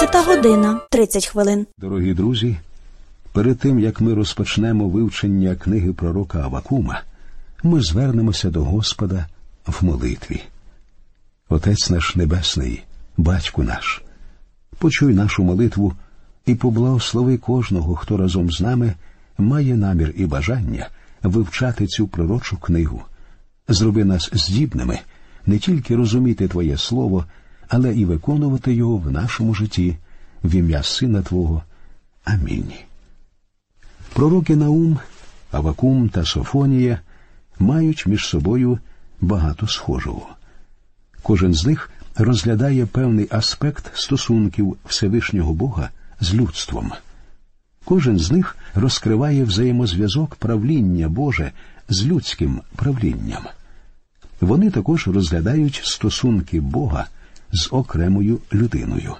11:30. Дорогі друзі, перед тим, як ми розпочнемо вивчення книги пророка Аввакума, ми звернемося до Господа в молитві. Отець наш Небесний, Батьку наш, почуй нашу молитву і поблагослови кожного, хто разом з нами має намір і бажання вивчати цю пророчу книгу. Зроби нас здібними не тільки розуміти Твоє Слово, але і виконувати його в нашому житті, в ім'я Сина Твого. Амінь. Пророки Наум, Аввакум та Софонія мають між собою багато схожого. Кожен з них розглядає певний аспект стосунків Всевишнього Бога з людством. Кожен з них розкриває взаємозв'язок правління Боже з людським правлінням. Вони також розглядають стосунки Бога з окремою людиною.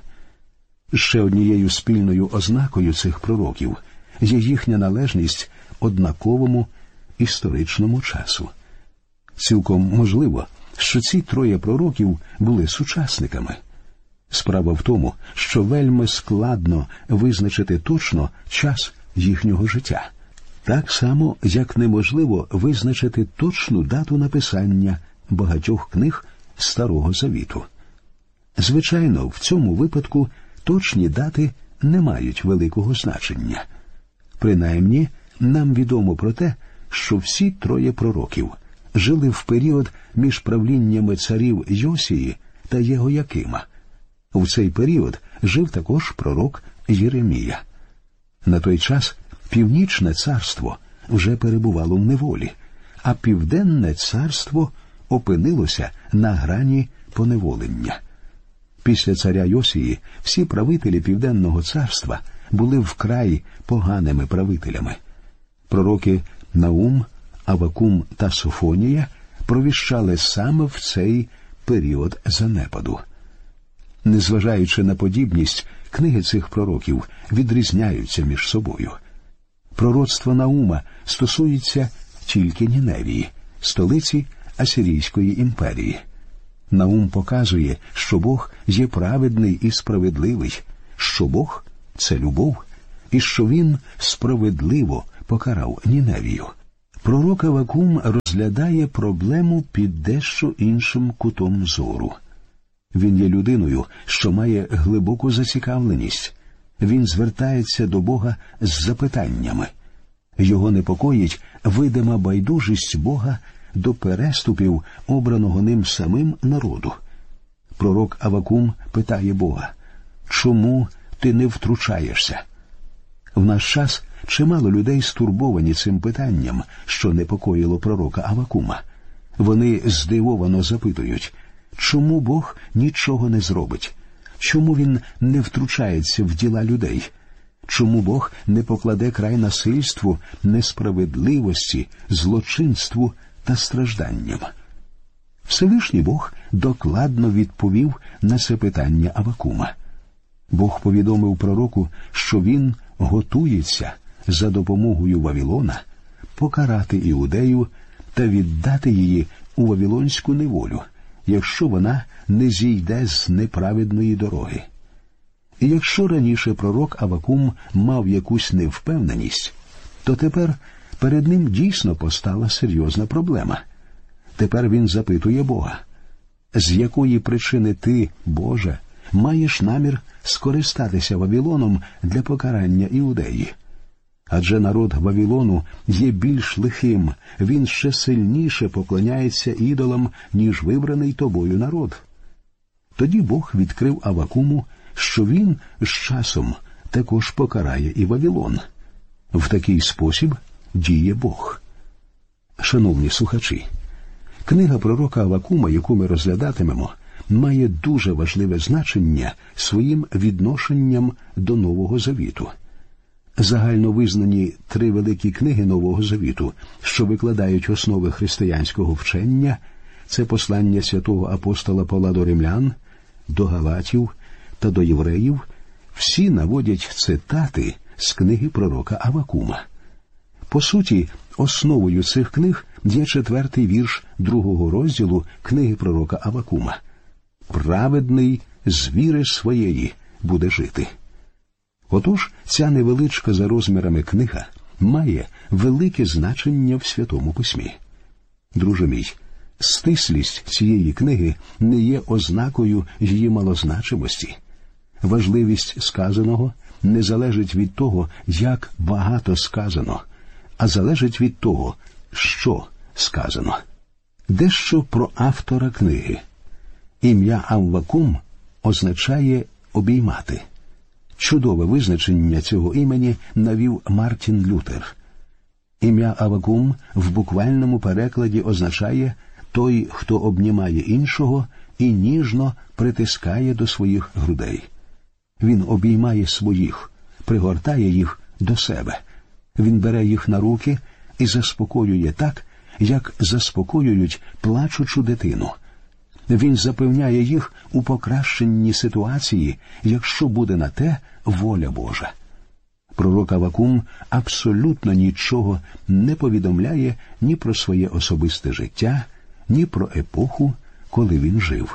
Ще однією спільною ознакою цих пророків є їхня належність однаковому історичному часу. Цілком можливо, що ці троє пророків були сучасниками. Справа в тому, що вельми складно визначити точно час їхнього життя. Так само, як неможливо визначити точну дату написання багатьох книг Старого Завіту. Звичайно, в цьому випадку точні дати не мають великого значення. Принаймні, нам відомо про те, що всі троє пророків жили в період між правліннями царів Йосії та Єгоякима. В цей період жив також пророк Єремія. На той час Північне царство вже перебувало в неволі, а Південне царство опинилося на грані поневолення. Після царя Йосії всі правителі Південного царства були вкрай поганими правителями. Пророки Наум, Аввакум та Софонія провіщали саме в цей період занепаду. Незважаючи на подібність, книги цих пророків відрізняються між собою. Пророцтво Наума стосується тільки Ніневії, столиці Асирійської імперії. Наум показує, що Бог є праведний і справедливий, що Бог – це любов, і що Він справедливо покарав Ніневію. Пророк Аввакум розглядає проблему під дещо іншим кутом зору. Він є людиною, що має глибоку зацікавленість. Він звертається до Бога з запитаннями. Його непокоїть видима байдужість Бога до переступів обраного ним самим народу. Пророк Аввакум питає Бога: «Чому ти не втручаєшся?» В наш час чимало людей стурбовані цим питанням, що непокоїло пророка Аввакума. Вони здивовано запитують: чому Бог нічого не зробить? Чому Він не втручається в діла людей? Чому Бог не покладе край насильству, несправедливості, злочинству та стражданням? Всевишній Бог докладно відповів на це питання Аввакума. Бог повідомив пророку, що він готується за допомогою Вавилона покарати Іудею та віддати її у вавилонську неволю, якщо вона не зійде з неправедної дороги. І якщо раніше пророк Аввакум мав якусь невпевненість, то тепер перед ним дійсно постала серйозна проблема. Тепер він запитує Бога: з якої причини ти, Боже, маєш намір скористатися Вавилоном для покарання Іудеї? Адже народ Вавилону є більш лихим, він ще сильніше поклоняється ідолам, ніж вибраний тобою народ. Тоді Бог відкрив Аввакуму, що він з часом також покарає і Вавилон. В такий спосіб діє Бог. Шановні слухачі, книга пророка Аввакума, яку ми розглядатимемо, має дуже важливе значення своїм відношенням до Нового Завіту. Загально визнані три великі книги Нового Завіту, що викладають основи християнського вчення – це послання святого апостола Павла до римлян, до галатів та до євреїв, всі наводять цитати з книги пророка Аввакума. По суті, основою цих книг є 4-й вірш 2-го розділу книги пророка Аввакума. «Праведний з віри своєї буде жити. Отож, ця невеличка за розмірами книга має велике значення в Святому Письмі. Друже мій, стислість цієї книги не є ознакою її малозначимості. Важливість сказаного не залежить від того, як багато сказано, а залежить від того, що сказано. Дещо про автора книги. Ім'я Аввакум означає «обіймати». Чудове визначення цього імені навів Мартін Лютер. Ім'я Аввакум в буквальному перекладі означає «той, хто обнімає іншого і ніжно притискає до своїх грудей». Він обіймає своїх, пригортає їх до себе. Він бере їх на руки і заспокоює так, як заспокоюють плачучу дитину. Він запевняє їх у покращенні ситуації, якщо буде на те воля Божа. Пророк Аввакум абсолютно нічого не повідомляє ні про своє особисте життя, ні про епоху, коли він жив.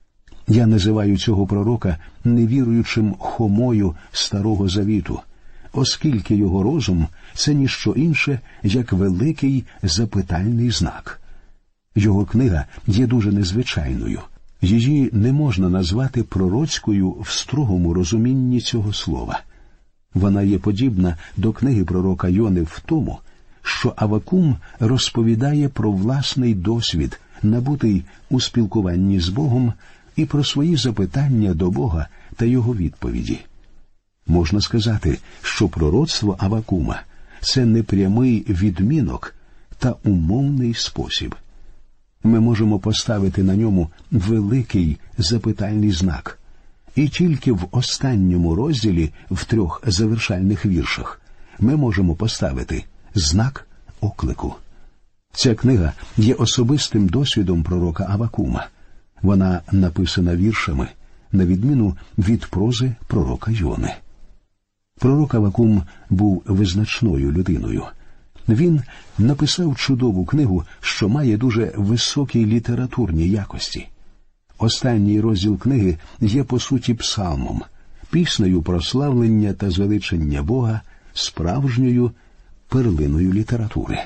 Я називаю цього пророка невіруючим хомою Старого Завіту, оскільки його розум – це ніщо інше, як великий запитальний знак. Його книга є дуже незвичайною. Її не можна назвати пророцькою в строгому розумінні цього слова. Вона є подібна до книги пророка Йони в тому, що Аввакум розповідає про власний досвід, набутий у спілкуванні з Богом, і про свої запитання до Бога та його відповіді. Можна сказати, що пророцтво Аввакума – це непрямий відмінок та умовний спосіб. Ми можемо поставити на ньому великий запитальний знак. І тільки в останньому розділі, в 3 завершальних віршах, ми можемо поставити знак оклику. Ця книга є особистим досвідом пророка Аввакума. Вона написана віршами, на відміну від прози пророка Йони. Пророк Аввакум був визначною людиною. Він написав чудову книгу, що має дуже високі літературні якості. Останній розділ книги є по суті псалмом, піснею прославлення та звеличення Бога, справжньою перлиною літератури.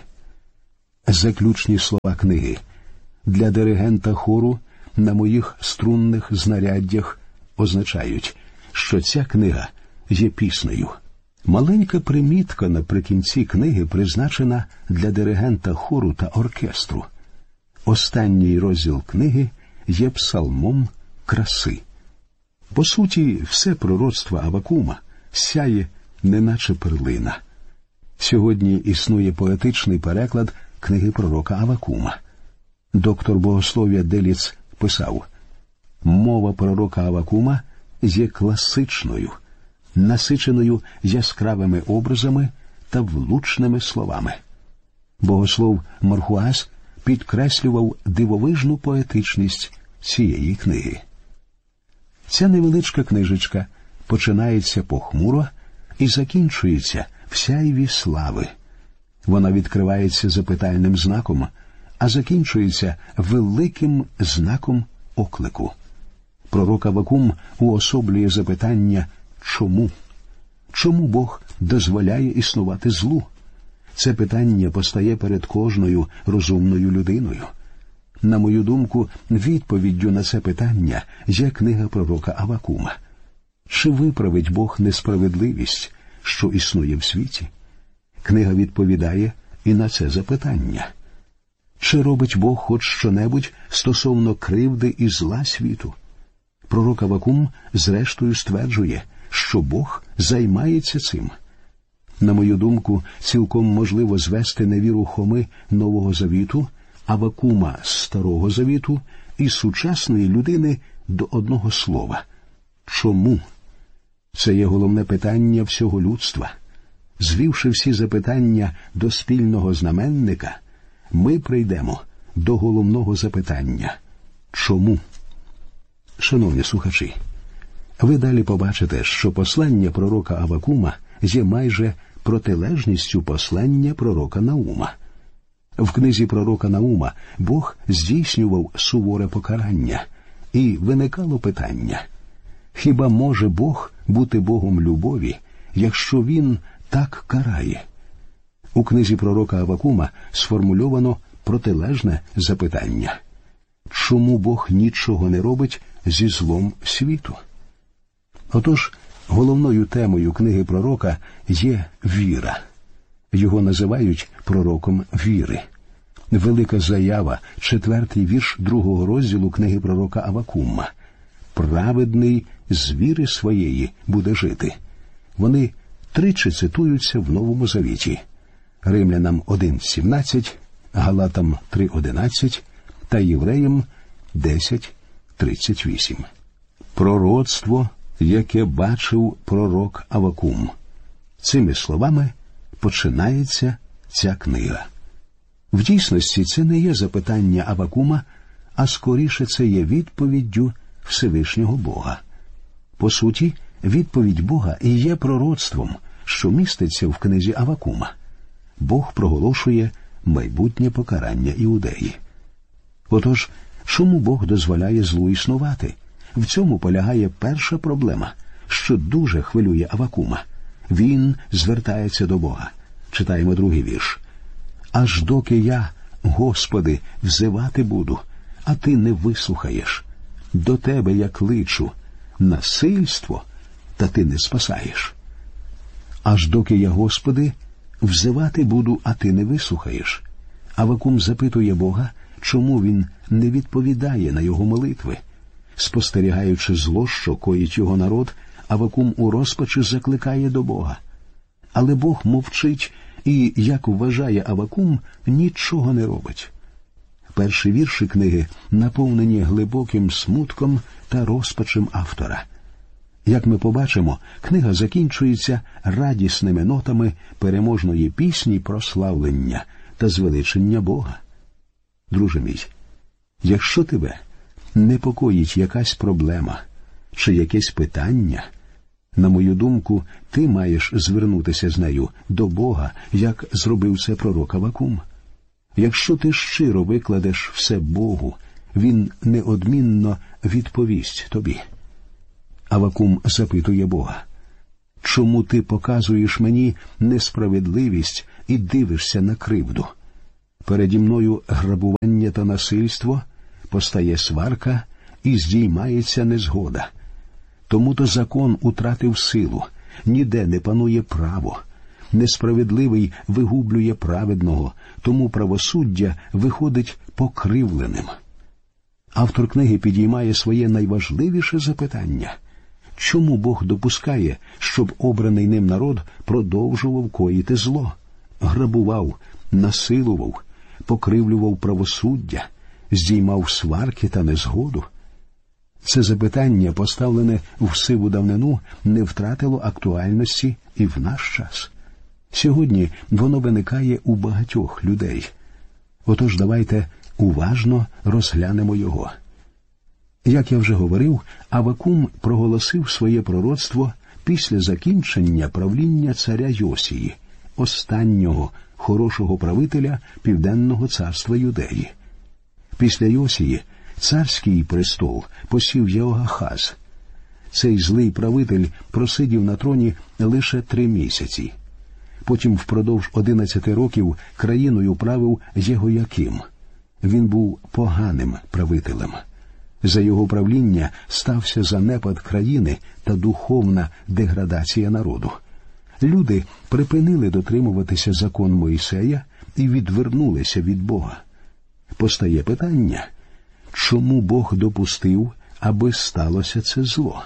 Заключні слова книги. Для диригента хору на моїх струнних знаряддях означають, що ця книга є піснею. Маленька примітка наприкінці книги призначена для диригента хору та оркестру. Останній розділ книги є псалмом краси. По суті, все пророцтво Аввакума сяє, неначе перлина. Сьогодні існує поетичний переклад книги пророка Аввакума. Доктор богослов'я Деліц писав: «Мова пророка Аввакума є класичною, насиченою яскравими образами та влучними словами». Богослов Мархуас підкреслював дивовижну поетичність цієї книги. Ця невеличка книжечка починається похмуро і закінчується в сяйві слави. Вона відкривається запитальним знаком, а закінчується великим знаком оклику. Пророк Аввакум уособлює запитання «Чому?». Чому Бог дозволяє існувати злу? Це питання постає перед кожною розумною людиною. На мою думку, відповіддю на це питання є книга пророка Аввакума. Чи виправить Бог несправедливість, що існує в світі? Книга відповідає і на це запитання. Чи робить Бог хоч що-небудь стосовно кривди і зла світу? Пророк Аввакум зрештою стверджує, що Бог займається цим. На мою думку, цілком можливо звести невіру Хоми Нового Завіту, Аввакума Старого Завіту і сучасної людини до одного слова – «Чому?». Це є головне питання всього людства. Звівши всі запитання до спільного знаменника, ми прийдемо до головного запитання – «Чому?». Шановні слухачі, ви далі побачите, що послання пророка Аввакума є майже протилежністю послання пророка Наума. В книзі пророка Наума Бог здійснював суворе покарання, і виникало питання: Хіба може Бог бути Богом любові, якщо Він так карає? У книзі пророка Авакума сформульовано протилежне запитання. Чому Бог нічого не робить зі злом світу? Отож, головною темою книги пророка є віра. Його називають пророком віри. Велика заява, 4-й вірш 2-го розділу книги пророка Авакума. «Праведний з віри своєї буде жити». Вони тричі цитуються в Новому Завіті. Римлянам 1:17, Галатам 3:11 та Євреям 10:38. Пророцтво, яке бачив пророк Авакум. Цими словами починається ця книга. В дійсності це не є запитання Авакума, а скоріше це є відповіддю Всевишнього Бога. По суті, відповідь Бога і є пророцтвом, що міститься в книзі Авакума. Бог проголошує майбутнє покарання Іудеї. Отож, чому Бог дозволяє злу існувати? В цьому полягає перша проблема, що дуже хвилює Авакума. Він звертається до Бога. Читаємо 2-й вірш. «Аж доки я, Господи, взивати буду, а ти не вислухаєш. До тебе я кличу насильство, та ти не спасаєш. Аж доки я, Господи, взивати буду, а ти не вислухаєш». Авакум запитує Бога, чому він не відповідає на його молитви. Спостерігаючи зло, що коїть його народ, Авакум у розпачі закликає до Бога. Але Бог мовчить і, як вважає Авакум, нічого не робить. Перші вірші книги наповнені глибоким смутком та розпачем автора. Як ми побачимо, книга закінчується радісними нотами переможної пісні прославлення та звеличення Бога. Друже мій, якщо тебе непокоїть якась проблема чи якесь питання, на мою думку, ти маєш звернутися з нею до Бога, як зробив це пророк Авакум. Якщо ти щиро викладеш все Богу, Він неодмінно відповість тобі. Авакум запитує Бога: «Чому ти показуєш мені несправедливість і дивишся на кривду? Переді мною грабування та насильство, постає сварка і здіймається незгода. Тому-то закон утратив силу, ніде не панує право. Несправедливий вигублює праведного, тому правосуддя виходить покривленим». Автор книги підіймає своє найважливіше запитання: чому Бог допускає, щоб обраний ним народ продовжував коїти зло, грабував, насилував, покривлював правосуддя, здіймав сварки та незгоду? Це запитання, поставлене в сиву давнину, не втратило актуальності і в наш час. Сьогодні воно виникає у багатьох людей. Отож, давайте уважно розглянемо його. Як я вже говорив, Авакум проголосив своє пророцтво після закінчення правління царя Йосії, останнього хорошого правителя Південного царства Юдеї. Після Йосії царський престол посів Єоахаз. Цей злий правитель просидів на троні лише 3 місяці. Потім впродовж 11 років країною правив Єгояким. Він був поганим правителем. За його правління стався занепад країни та духовна деградація народу. Люди припинили дотримуватися закон Мойсея і відвернулися від Бога. Постає питання: чому Бог допустив, аби сталося це зло?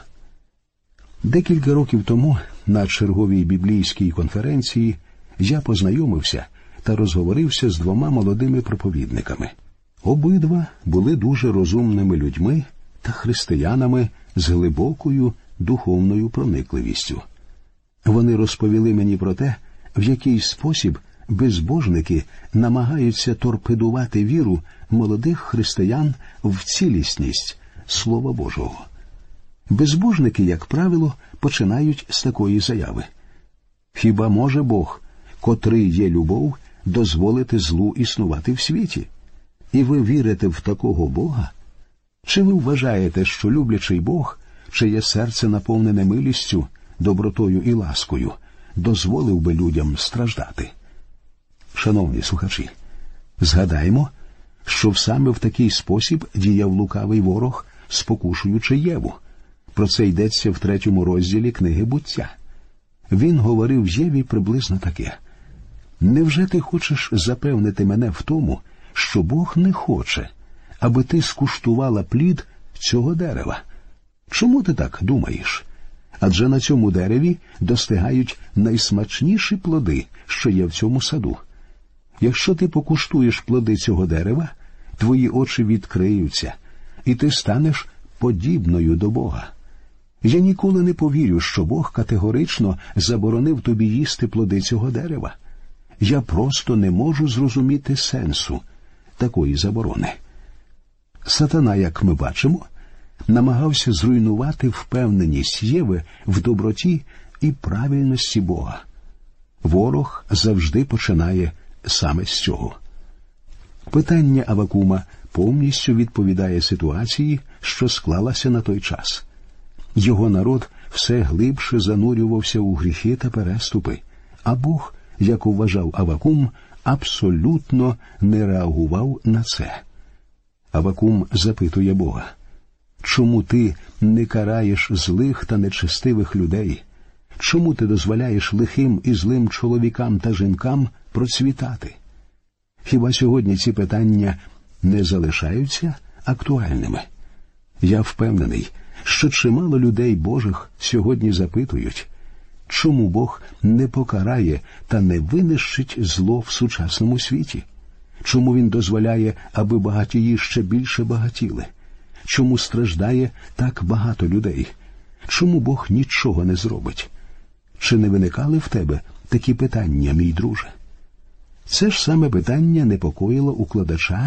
Декілька років тому на черговій біблійській конференції я познайомився та розговорився з 2 молодими проповідниками. Обидва були дуже розумними людьми та християнами з глибокою духовною проникливістю. Вони розповіли мені про те, в який спосіб безбожники намагаються торпедувати віру молодих християн в цілісність Слова Божого. Безбожники, як правило, починають з такої заяви: «Хіба може Бог, котрий є любов, дозволити злу існувати в світі? І ви вірите в такого Бога? Чи ви вважаєте, що люблячий Бог чиє серце наповнене милістю, добротою і ласкою, дозволив би людям страждати? Шановні слухачі, згадаймо, що саме в такий спосіб діяв лукавий ворог, спокушуючи Єву. Про це йдеться в 3 розділі книги «Буття». Він говорив Єві приблизно таке: «Невже ти хочеш запевнити мене в тому, що Бог не хоче, аби ти скуштувала плід цього дерева? Чому ти так думаєш? Адже на цьому дереві достигають найсмачніші плоди, що є в цьому саду. Якщо ти покуштуєш плоди цього дерева, твої очі відкриються, і ти станеш подібною до Бога». Я ніколи не повірю, що Бог категорично заборонив тобі їсти плоди цього дерева. Я просто не можу зрозуміти сенсу такої заборони. Сатана, як ми бачимо, намагався зруйнувати впевненість Єви в доброті і правильності Бога. Ворог завжди починає саме з цього. Питання Авакума повністю відповідає ситуації, що склалася на той час. Його народ все глибше занурювався у гріхи та переступи, а Бог, як вважав Авакум, абсолютно не реагував на це. Авакум запитує Бога: «Чому ти не караєш злих та нечестивих людей? Чому ти дозволяєш лихим і злим чоловікам та жінкам процвітати?» Хіба сьогодні ці питання не залишаються актуальними? Я впевнений, що чимало людей Божих сьогодні запитують, чому Бог не покарає та не винищить зло в сучасному світі? Чому Він дозволяє, аби багатії ще більше багатіли? Чому страждає так багато людей? Чому Бог нічого не зробить? Чи не виникали в тебе такі питання, мій друже? Це ж саме питання непокоїло укладача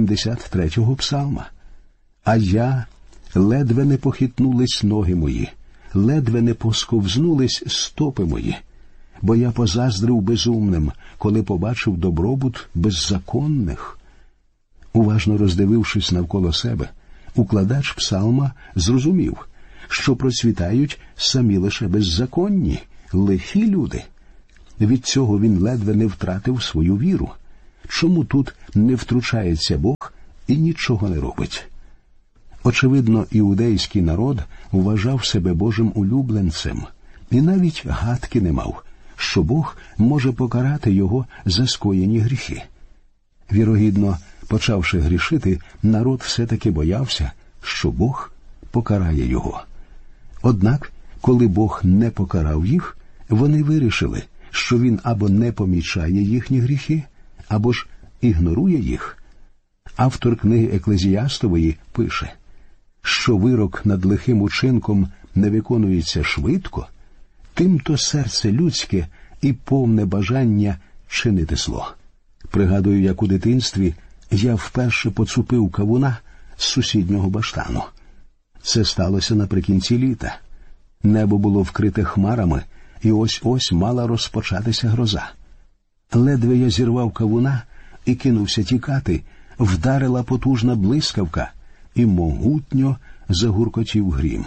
73-го псалма. «А я, ледве не похитнулись ноги мої, ледве не посковзнулись стопи мої, бо я позаздрив безумним, коли побачив добробут беззаконних». Уважно роздивившись навколо себе, укладач псалма зрозумів, що процвітають самі лише беззаконні, лихі люди. Від цього він ледве не втратив свою віру. Чому тут не втручається Бог і нічого не робить? Очевидно, іудейський народ вважав себе Божим улюбленцем і навіть гадки не мав, що Бог може покарати його за скоєні гріхи. Вірогідно, почавши грішити, народ все-таки боявся, що Бог покарає його. Однак, коли Бог не покарав їх, вони вирішили, що Він або не помічає їхні гріхи, або ж ігнорує їх. Автор книги Еклезіастової пише, що вирок над лихим учинком не виконується швидко, тим-то серце людське і повне бажання чинити зло. Пригадую, як у дитинстві я вперше поцупив кавуна з сусіднього баштану. Це сталося наприкінці літа. Небо було вкрите хмарами, і ось-ось мала розпочатися гроза. Ледве я зірвав кавуна і кинувся тікати, вдарила потужна блискавка, і могутньо загуркотів грім.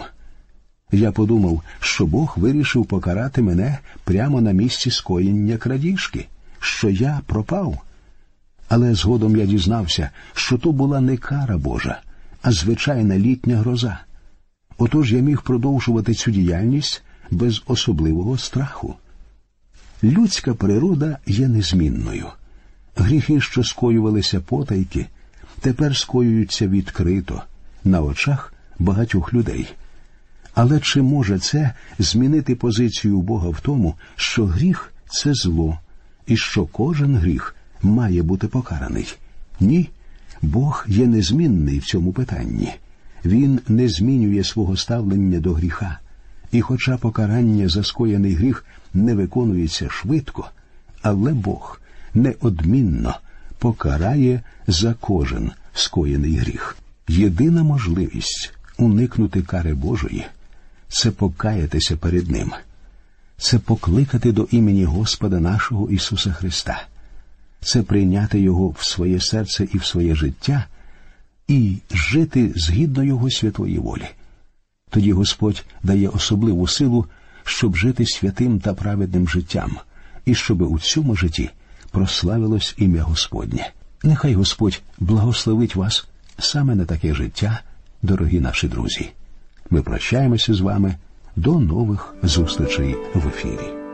Я подумав, що Бог вирішив покарати мене прямо на місці скоєння крадіжки, що я пропав. Але згодом я дізнався, що то була не кара Божа, а звичайна літня гроза. Отож я міг продовжувати цю діяльність без особливого страху. Людська природа є незмінною. Гріхи, що скоювалися потайки, тепер скоюються відкрито, на очах багатьох людей. Але чи може це змінити позицію Бога в тому, що гріх – це зло, і що кожен гріх має бути покараний? Ні, Бог є незмінний в цьому питанні. Він не змінює свого ставлення до гріха. І хоча покарання за скоєний гріх не виконується швидко, але Бог неодмінно покарає за кожен скоєний гріх. Єдина можливість уникнути кари Божої – це покаятися перед Ним. Це покликати до імені Господа нашого Ісуса Христа. Це прийняти Його в своє серце і в своє життя і жити згідно Його святої волі. Тоді Господь дає особливу силу, щоб жити святим та праведним життям, і щоб у цьому житті прославилось ім'я Господнє. Нехай Господь благословить вас саме на таке життя, дорогі наші друзі. Ми прощаємося з вами. До нових зустрічей в ефірі.